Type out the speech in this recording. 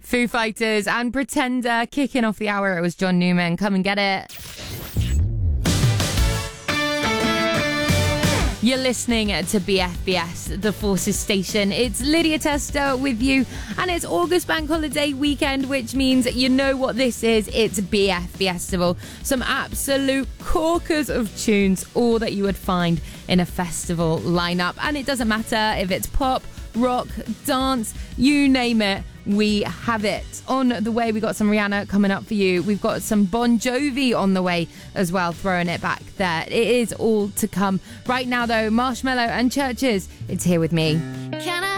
Foo Fighters and Pretender kicking off the hour. It was John Newman. Come and get it. You're listening to BFBS, the Forces Station. It's Lydia Tester with you, and it's August Bank Holiday weekend, which means you know what this is. It's BFBestival. Some absolute corkers of tunes, all that you would find in a festival lineup. And it doesn't matter if it's pop, rock, dance, you name it. We have it. On the way, we got some Rihanna coming up for you. We've got some Bon Jovi on the way as well, throwing it back there. It is all to come. Right now, though, Marshmello and Churches, it's Here With Me. Can I